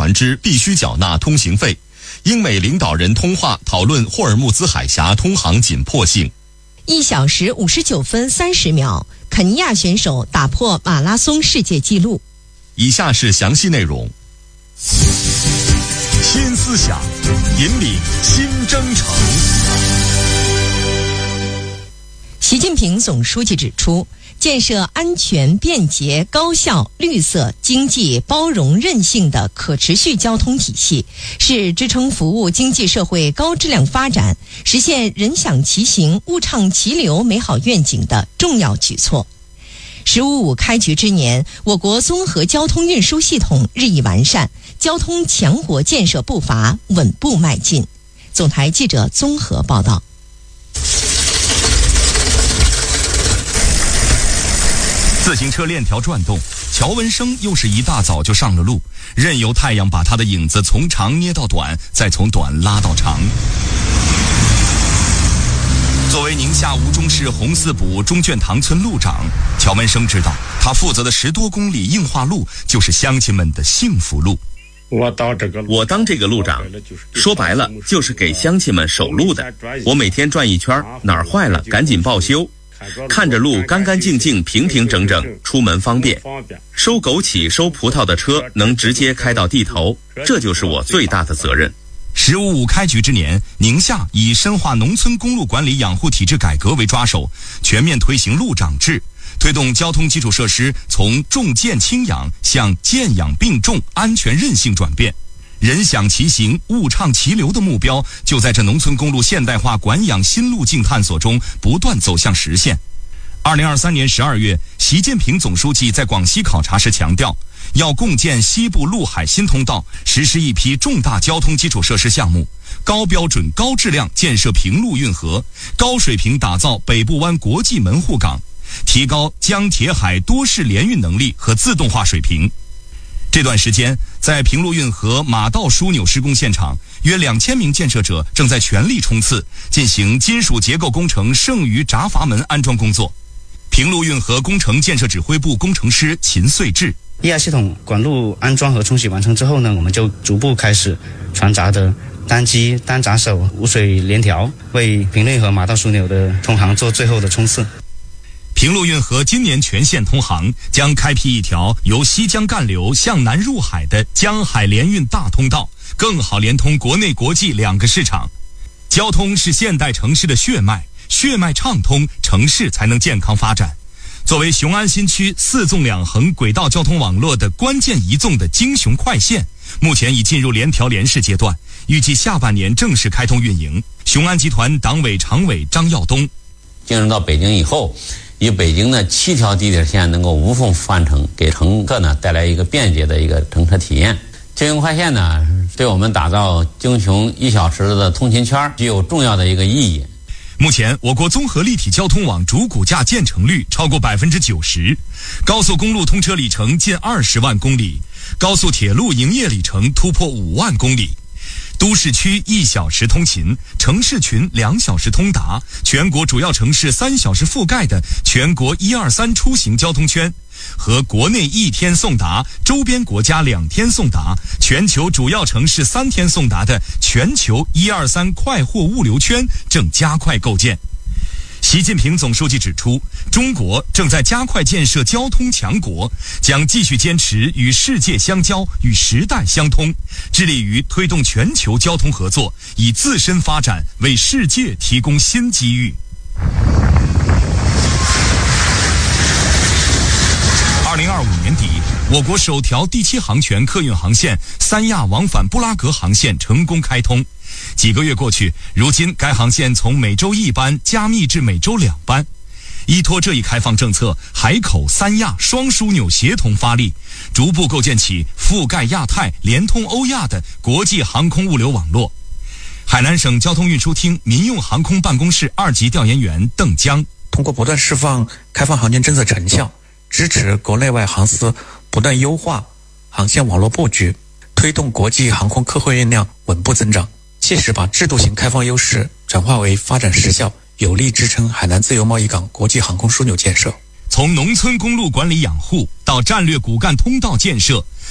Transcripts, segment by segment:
船只必须缴纳通行费。英美领导人通话讨论霍尔木兹海峡通航紧迫性。 1小时59分30秒，肯尼亚选手打破马拉松世界纪录。 以下是详细内容。新思想，引领新征程。 习近平总书记指出，建设安全、便捷、高效、绿色、经济、包容、韧性的可持续交通体系，是支撑服务经济社会高质量发展、实现人享其行、物畅其流美好愿景的重要举措。“15+5”开局之年，我国综合交通运输系统日益完善，交通强国建设步伐稳步迈进。总台记者综合报道。 自行车链条转动，乔文生又是一大早就上了路，任由太阳把他的影子从长捏到短，再从短拉到长。作为宁夏吴忠市红四堡钟圈塘村路长，乔文生知道他负责的10多公里硬化路就是乡亲们的幸福路。 我当这个路长，说白了就是给乡亲们守路的。我每天转一圈，哪儿坏了赶紧报修，看着路干干净净、平平整整，出门方便。收枸杞、收葡萄的车能直接开到地头，这就是我最大的责任。 “15+5”开局之年，宁夏以深化农村公路管理养护体制改革为抓手，全面推行路长制，推动交通基础设施从重建轻养向建养并重、安全韧性转变。人享其行、物畅其流的目标就在这农村公路现代化管养新路径探索中不断走向实现。2023年12月，习近平总书记在广西考察时强调，要共建西部陆海新通道，实施一批重大交通基础设施项目，高标准、高质量建设平陆运河，高水平打造北部湾国际门户港，提高江铁海多式联运能力和自动化水平。这段时间，在平陆运河马道枢纽施工现场，约2000名建设者正在全力冲刺，进行金属结构工程剩余闸阀门安装工作。平陆运河工程建设指挥部工程师秦穗智 ，ER 系统管路安装和冲洗完成之后呢，我们就逐步开始船闸的单机、单闸手、无水联条，为平陆运河马道枢纽的通航做最后的冲刺。 平陆运河今年全线通航，将开辟一条由西江干流向南入海的江海联运大通道，更好连通国内国际2个市场。交通是现代城市的血脉，血脉畅通，城市才能健康发展。作为雄安新区4纵2横轨道交通网络的关键一纵的京雄快线，目前已进入联调联试阶段，预计下半年正式开通运营。雄安集团党委常委张耀东， 进入到北京以后，以北京的7条地铁线能够无缝完成，给乘客呢带来一个便捷的一个乘车体验。京雄快线呢，对我们打造京雄1小时的通勤圈具有重要的一个意义。 目前，我国综合立体交通网主骨架建成率超过90%，高速公路通车里程近20万公里，高速铁路营业里程突破5万公里。都市区1小时通勤，城市群2小时通达，全国主要城市3小时覆盖的全国123出行交通圈，和国内1天送达、周边国家2天送达、全球主要城市3天送达的全球123快货物流圈正加快构建。习近平总书记指出，中国正在加快建设交通强国，将继续坚持与世界相交、与时代相通，致力于推动全球交通合作，以自身发展为世界提供新机遇。2025年底，我国首条第7航权客运航线三亚往返布拉格航线成功开通。几个月过去，如今该航线从每周1班加密至每周2班。依托这一开放政策，海口、三亚双枢纽协同发力，逐步构建起覆盖亚太、连通欧亚的国际航空物流网络。海南省交通运输厅民用航空办公室2级调研员邓江， 通过不断释放开放航线政策成效，支持国内外航司不断优化航线网络布局，推动国际航空客货运量稳步增长，切实把制度型开放优势转化为发展实效，有力支撑海南自由贸易港国际航空枢纽建设。 从农村公路管理养护到战略骨干通道建设，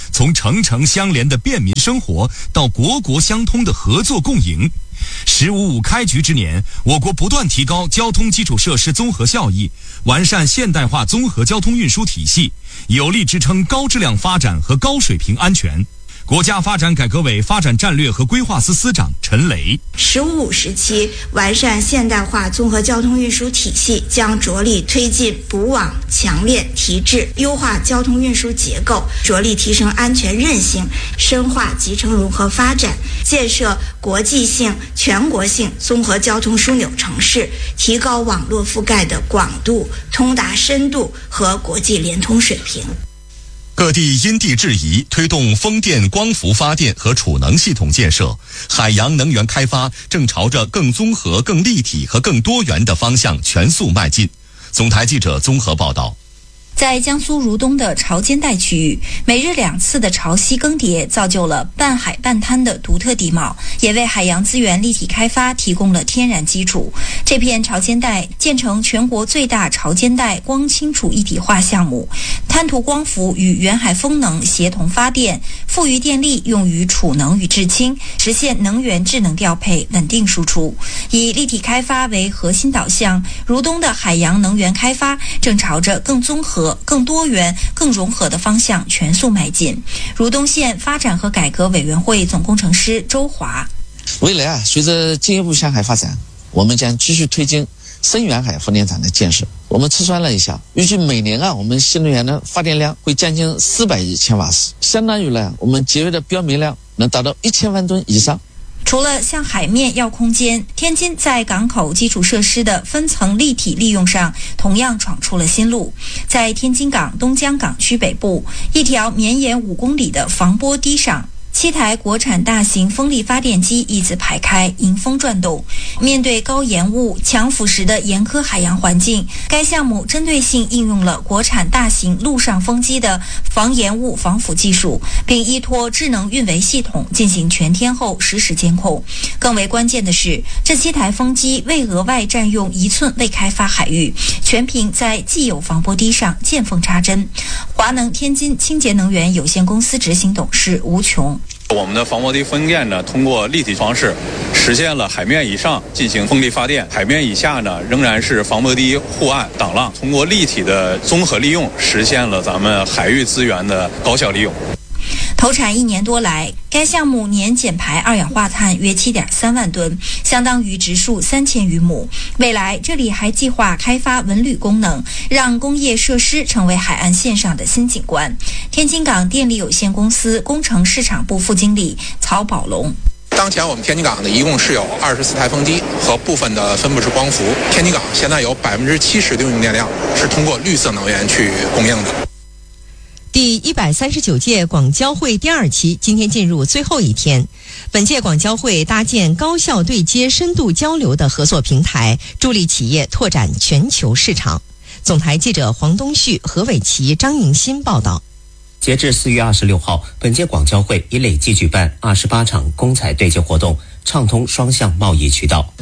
从城城相连的便民生活到国国相通的合作共赢。“15+5”开局之年，我国不断提高交通基础设施综合效益，完善现代化综合交通运输体系，有力支撑高质量发展和高水平安全。国家发展改革委发展战略和规划司司长陈雷 “15+5”时期完善现代化综合交通运输体系，将着力推进补网、强链、提质，优化交通运输结构，着力提升安全韧性，深化集成融合发展，建设国际性、全国性综合交通枢纽城市，提高网络覆盖的广度、通达深度和国际联通水平。 各地因地制宜推动风电、光伏发电和储能系统建设，海洋能源开发正朝着更综合、更立体和更多元的方向全速迈进。总台记者综合报道。 在江苏如东的潮间带区域，每日2次的潮汐更迭造就了半海半滩的独特地貌，也为海洋资源立体开发提供了天然基础。这片潮间带建成全国最大潮间带光清楚一体化项目，滩涂光伏与远海风能协同发电，富余电力用于储能与制氢，实现能源智能调配、稳定输出。以立体开发为核心导向，如东的海洋能源开发正朝着更综合、更多元、更融合的方向全速迈进。如东县发展和改革委员会总工程师周华： 未来随着进一步向海发展，我们将继续推进深远海风电场的建设。我们测算了一下，预计每年我们新能源的发电量会将近400亿千瓦时，相当于我们节约的标煤量能达到1000万吨以上。 除了向海面要空间，天津在港口基础设施的分层立体利用上同样闯出了新路。在天津港东江港区北部一条绵延5公里的防波堤上，7台国产大型风力发电机一字排开，迎风转动。面对高盐雾、强腐蚀的严苛海洋环境，该项目针对性应用了国产大型陆上风机的防盐雾防腐技术，并依托智能运维系统进行全天候实时监控。更为关键的是，这7台风机未额外占用1寸未开发海域，全凭在既有防波堤上见缝插针。华能天津清洁能源有限公司执行董事吴琼： 我们的防波堤风电呢，通过立体方式实现了海面以上进行风力发电，海面以下呢仍然是防波堤护岸挡浪，通过立体的综合利用，实现了咱们海域资源的高效利用。 投产1年多来，该项目年减排2氧化碳约7.3万吨，相当于植树3000余亩。未来这里还计划开发文旅功能，让工业设施成为海岸线上的新景观。天津港电力有限公司工程市场部副经理曹宝龙： 当前我们天津港呢，一共是有24台风机和部分的分布式光伏。天津港现在有70%的用电量是通过绿色能源去供应的。 第139届广交会第2期今天进入最后一天。本届广交会搭建高效对接、深度交流的合作平台，助力企业拓展全球市场。总台记者黄东旭、何伟奇、张迎新报道。 截至4月26号，本届广交会已累计举办28场公采对接活动，畅通双向贸易渠道。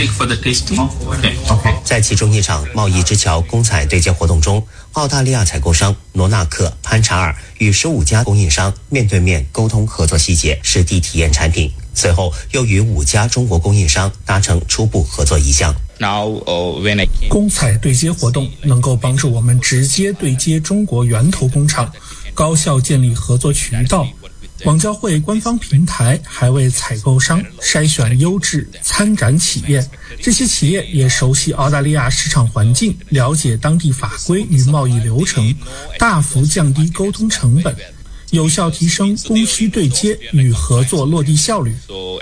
在其中一场贸易之桥公采对接活动中，澳大利亚采购商罗纳克、潘查尔与15家供应商面对面沟通合作细节，实地体验产品。随后又与5家中国供应商达成初步合作意向。 公采对接活动能够帮助我们直接对接中国源头工厂，高效建立合作渠道。广交会官方平台还为采购商筛选优质参展企业，这些企业也熟悉澳大利亚市场环境，了解当地法规与贸易流程，大幅降低沟通成本，有效提升供需对接与合作落地效率。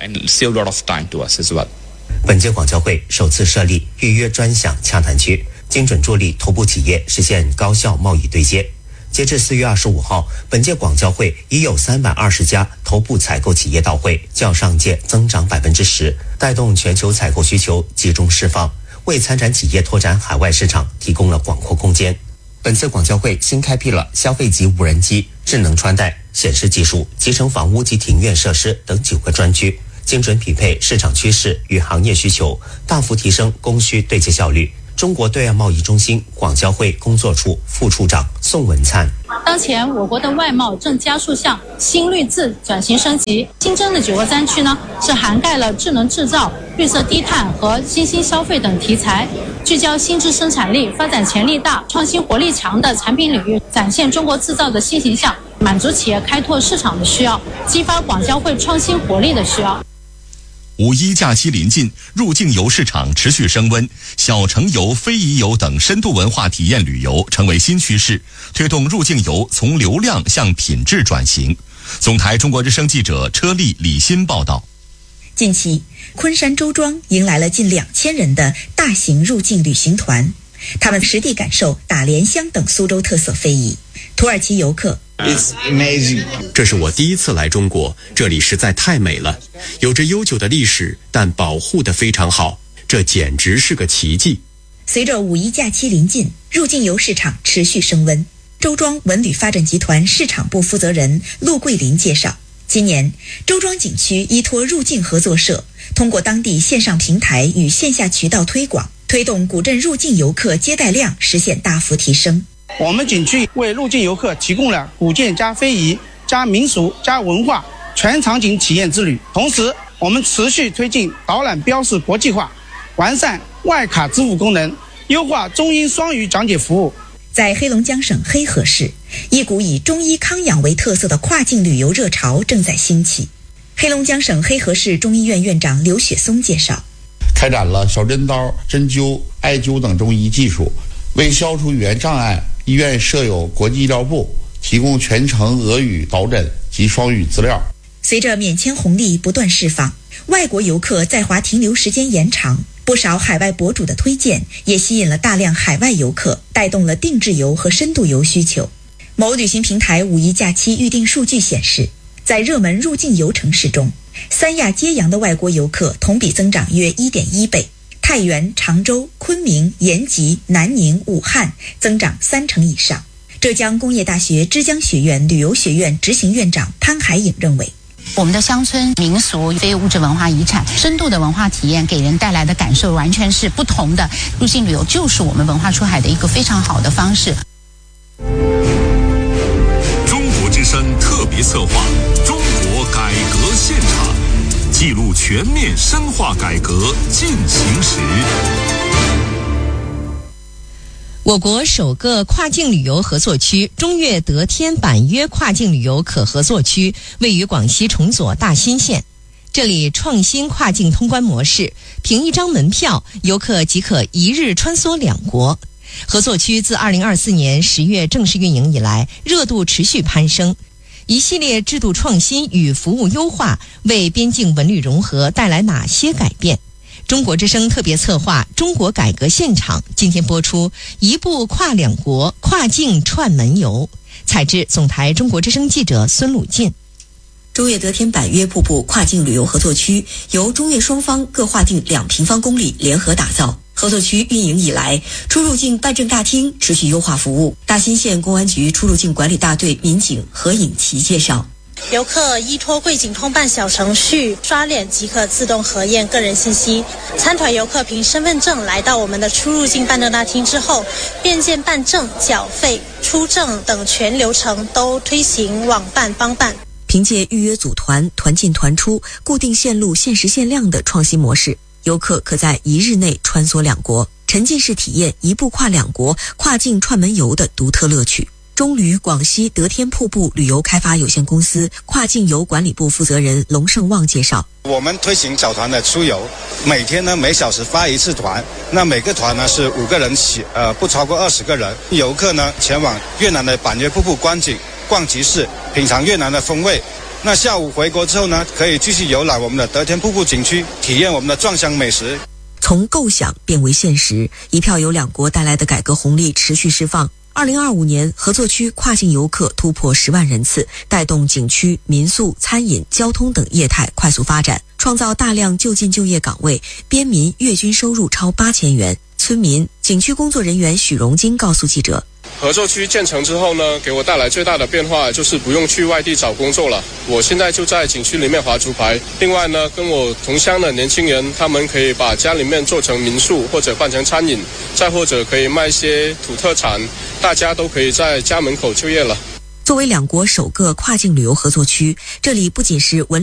本届广交会首次设立预约专享洽谈区，精准助力头部企业实现高效贸易对接。截至4月25号，本届广交会已有320家头部采购企业到会，较上届增长10%，带动全球采购需求集中释放，为参展企业拓展海外市场提供了广阔空间。本次广交会新开辟了消费级无人机、智能穿戴、显示技术、集成房屋及庭院设施等9个专区，精准匹配市场趋势与行业需求，大幅提升供需对接效率， 中国对外贸易中心广交会工作处副处长宋文灿。 当前我国的外贸正加速向新绿质转型升级，新增的9个专区呢，是涵盖了智能制造、绿色低碳和新兴消费等题材，聚焦新质生产力、发展潜力大、创新活力强的产品领域，展现中国制造的新形象，满足企业开拓市场的需要，激发广交会创新活力的需要。 五一假期临近，入境游市场持续升温，小城游、非遗游等深度文化体验旅游成为新趋势，推动入境游从流量向品质转型。总台中国之声记者车丽、李欣报道。 近期，昆山周庄迎来了近2000人的大型入境旅行团，他们实地感受打莲香等苏州特色非遗。土耳其游客 It's amazing. 这是我第一次来中国，这里实在太美了，有着悠久的历史，但保护得非常好，这简直是个奇迹。 随着五一假期临近，入境游市场持续升温。周庄文旅发展集团市场部负责人陆桂林介绍，今年周庄景区依托入境合作社，通过当地线上平台与线下渠道推广，推动古镇入境游客接待量实现大幅提升。 我们景区为入境游客提供了古建加非遗加民俗加文化全场景体验之旅，同时我们持续推进导览标识国际化，完善外卡支付功能，优化中英双语讲解服务。 在黑龙江省黑河市，一股以中医康养为特色的跨境旅游热潮正在兴起。黑龙江省黑河市中医院院长刘雪松介绍， 开展了小针刀、针灸、艾灸等中医技术，为消除语言障碍，医院设有国际医疗部，提供全程俄语导诊及双语资料。 随着免签红利不断释放，外国游客在华停留时间延长，不少海外博主的推荐也吸引了大量海外游客，带动了定制游和深度游需求。某旅行平台五一假期预订数据显示，在热门入境游城市中，三亚揭阳的外国游客同比增长约 1.1 倍，太原、常州、昆明、延吉、南宁、武汉增长3成以上。浙江工业大学之江学院旅游学院执行院长潘海颖认为， 我们的乡村民俗、非物质文化遗产、深度的文化体验给人带来的感受完全是不同的。入境旅游就是我们文化出海的一个非常好的方式。 中国之声特别策划《中国改革现场》，记录全面深化改革进行时。 我国首个跨境旅游合作区中越德天版约跨境旅游可合作区位于广西崇左大兴县，这里创新跨境通关模式，凭一张门票，游客即可一日穿梭两国。合作区自2024年10月正式运营以来，热度持续攀升。一系列制度创新与服务优化为边境文旅融合带来哪些改变？中国之声特别策划《中国改革现场》今天播出，一步跨两国，跨境串门游。采制总台中国之声记者孙鲁进。 中越德天版约瀑布跨境旅游合作区由中越双方各划定2平方公里联合打造。合作区运营以来，出入境办证大厅持续优化服务。大兴县公安局出入境管理大队民警何颖琪介绍， 游客依托贵景通办小程序刷脸即可自动核验个人信息。参团游客凭身份证来到我们的出入境办证大厅之后，便见办证、缴费、出证等全流程都推行网办帮办。 凭借预约组团、团进团出、固定线路、限时限量的创新模式，游客可在1日内穿梭两国，沉浸式体验一步跨两国、跨境串门游的独特乐趣。中旅广西德天瀑布旅游开发有限公司跨境游管理部负责人龙胜旺介绍， 我们推行小团的出游，每天呢每小时发1次团，那每个团呢是5个人起，不超过20个人。游客呢前往越南的板约瀑布观景、逛集市，品尝越南的风味。那下午回国之后呢，可以继续游览我们的德天瀑布景区，体验我们的壮乡美食。 从构想变为现实，一票游两国带来的改革红利持续释放。2025年，合作区跨境游客突破10万人次，带动景区、民宿、餐饮、交通等业态快速发展，创造大量就近就业岗位，边民月均收入超8000元。 村民。景区工作人员许荣金告诉记者， 合作区建成之后呢，给我带来最大的变化就是不用去外地找工作了。我现在就在景区里面划竹排。另外呢，跟我同乡的年轻人，他们可以把家里面做成民宿，或者办成餐饮，再或者可以卖一些土特产，大家都可以在家门口就业了。 作为两国首个跨境旅游合作区，这里不仅是文